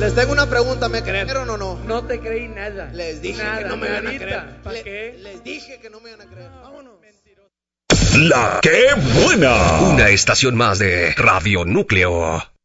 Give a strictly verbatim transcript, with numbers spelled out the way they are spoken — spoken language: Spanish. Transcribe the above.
Les tengo una pregunta, ¿me creyeron o no? No te creí nada. Les dije nada, que no me iban a nadita. creer. ¿Para Le- qué? Les dije que no me iban a creer. Vámonos. La que buena. Una estación más de Radio Núcleo.